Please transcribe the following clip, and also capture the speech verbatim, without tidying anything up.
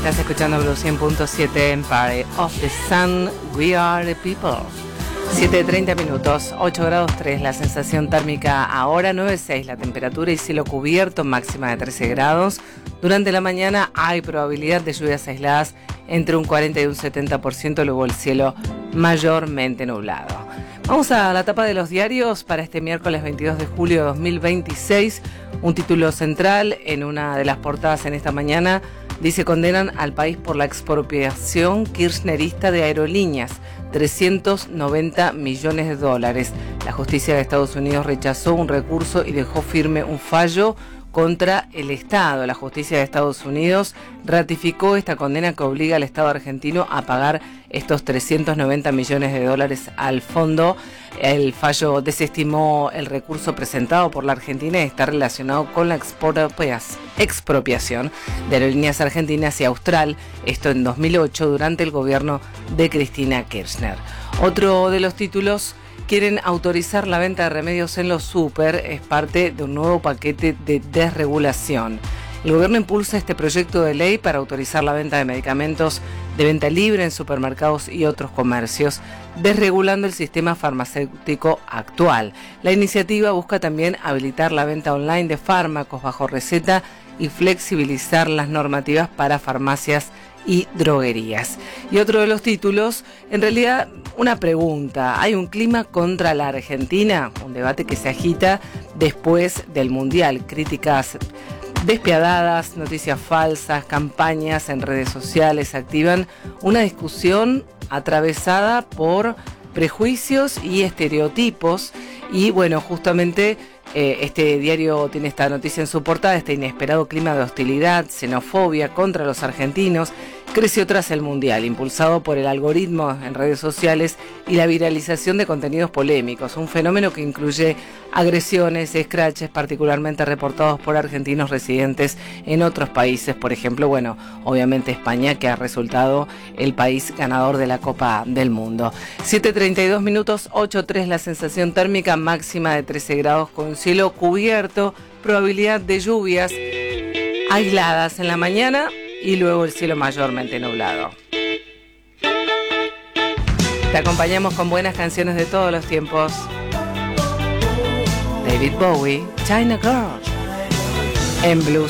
Estás escuchando Blue cien punto siete, Empire of the Sun, We Are the People. siete treinta minutos, ocho grados tres, la sensación térmica ahora, nueve seis la temperatura y cielo cubierto, máxima de trece grados. Durante la mañana hay probabilidad de lluvias aisladas entre un cuarenta y un setenta por ciento, luego el cielo mayormente nublado. Vamos a la tapa de los diarios para este miércoles veintidós de julio de dos mil veintiséis. Un título central en una de las portadas en esta mañana dice: condenan al país por la expropiación kirchnerista de aerolíneas, trescientos noventa millones de dólares. La justicia de Estados Unidos rechazó un recurso y dejó firme un fallo contra el Estado. La justicia de Estados Unidos ratificó esta condena que obliga al Estado argentino a pagar estos trescientos noventa millones de dólares al fondo. El fallo desestimó el recurso presentado por la Argentina y está relacionado con la expropiación de aerolíneas argentinas y Austral, esto en dos mil ocho, durante el gobierno de Cristina Kirchner. Otro de los títulos: quieren autorizar la venta de remedios en los súper, es parte de un nuevo paquete de desregulación. El gobierno impulsa este proyecto de ley para autorizar la venta de medicamentos de venta libre en supermercados y otros comercios, desregulando el sistema farmacéutico actual. La iniciativa busca también habilitar la venta online de fármacos bajo receta y flexibilizar las normativas para farmacias y droguerías. Y otro de los títulos, en realidad una pregunta: ¿hay un clima contra la Argentina? Un debate que se agita después del Mundial. Críticas despiadadas, noticias falsas, campañas en redes sociales activan una discusión atravesada por prejuicios y estereotipos. Y bueno, justamente eh, este diario tiene esta noticia en su portada: este inesperado clima de hostilidad, xenofobia contra los argentinos creció tras el Mundial, impulsado por el algoritmo en redes sociales y la viralización de contenidos polémicos, un fenómeno que incluye agresiones, escraches, particularmente reportados por argentinos residentes en otros países, por ejemplo, bueno, obviamente España, que ha resultado el país ganador de la Copa del Mundo. siete treinta y dos minutos, ocho tres la sensación térmica, máxima de trece grados con cielo cubierto, probabilidad de lluvias aisladas en la mañana y luego el cielo mayormente nublado. Te acompañamos con buenas canciones de todos los tiempos. David Bowie, China Girl, en Blue